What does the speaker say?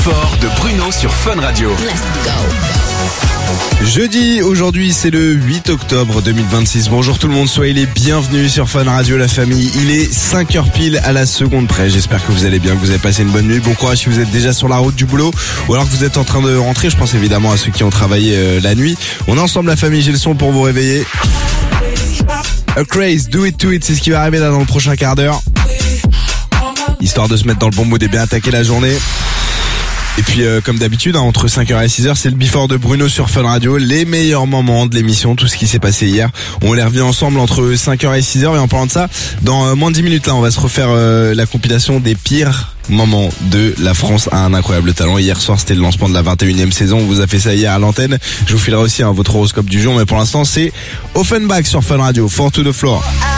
Before de Bruno sur Fun Radio. Let's go. Jeudi, aujourd'hui c'est le 8 octobre 2026. Bonjour tout le monde, soyez les bienvenus sur Fun Radio la famille. Il est 5h pile à la seconde près. J'espère que vous allez bien, que vous avez passé une bonne nuit. Bon courage si vous êtes déjà sur la route du boulot ou alors que vous êtes en train de rentrer. Je pense évidemment à ceux qui ont travaillé la nuit. On est ensemble la famille, j'ai le son pour vous réveiller. A Craze, Do It To It, c'est ce qui va arriver là dans le prochain quart d'heure. Histoire de se mettre dans le bon mood et bien attaquer la journée. Et puis comme d'habitude, entre 5h et 6h, c'est le Before de Bruno sur Fun Radio. Les meilleurs moments de l'émission, tout ce qui s'est passé hier. On les revient ensemble entre 5h et 6h. Et en parlant de ça, dans moins de 10 minutes là, on va se refaire la compilation des pires moments de La France a un incroyable talent. Hier soir, c'était le lancement de la 21e saison. On vous a fait ça hier à l'antenne. Je vous filerai aussi votre horoscope du jour. Mais pour l'instant, c'est Offenbach sur Fun Radio. 4 to the floor.